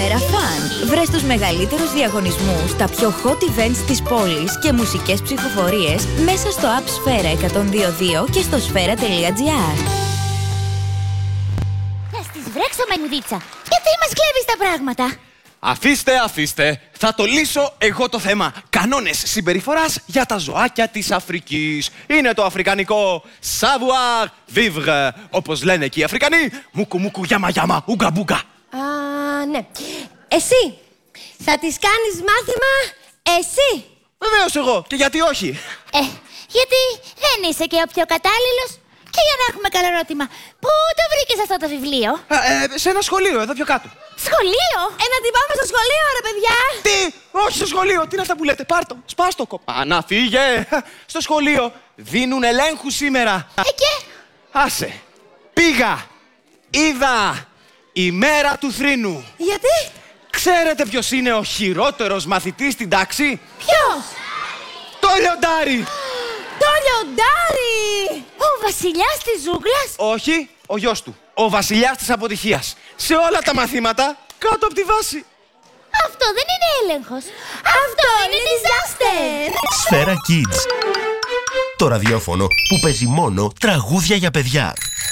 Σφαίρα Fun. Βρες τους μεγαλύτερους διαγωνισμούς, τα πιο hot events της πόλης και μουσικές ψηφοφορίες μέσα στο app Σφαίρα 102.2 και στο σφαίρα.gr. Θα στις βρέξω, Μανουδίτσα. Γιατί μας κλέβεις τα πράγματα? Αφήστε. Θα το λύσω εγώ το θέμα. Κανόνες συμπεριφοράς για τα ζωάκια της Αφρικής. Είναι το αφρικανικό savoir vivre. Όπως λένε και οι Αφρικανοί, μουκου γιάμα, ουγκα μπούγκα. Ναι. Εσύ, θα τις κάνεις μάθημα, εσύ. Βεβαίως εγώ. Και γιατί όχι? Γιατί δεν είσαι και ο πιο κατάλληλος. Και για να έχουμε καλό ερώτημα, πού το βρήκες αυτό το βιβλίο? Σε ένα σχολείο, εδώ πιο κάτω. Σχολείο? Να την πάμε στο σχολείο, ρε παιδιά. Τι! Όχι στο σχολείο! Τι είναι αυτά που λέτε? Πάρτο! Σπάστο! Κοπάνα, φύγε! Στο σχολείο δίνουν ελέγχου σήμερα. Και? Άσε! Πήγα! Είδα! Η μέρα του θρήνου. Γιατί? Ξέρετε ποιος είναι ο χειρότερος μαθητής στην τάξη? Ποιος? Το λιοντάρι! Το λιοντάρι! Ο βασιλιάς της ζούγκλας? Όχι, ο γιος του. Ο βασιλιάς της αποτυχίας. Σε όλα τα μαθήματα κάτω από τη βάση. Αυτό δεν είναι έλεγχος. Αυτό είναι disaster. Σφαίρα Kids. Το ραδιόφωνο που παίζει μόνο τραγούδια για παιδιά.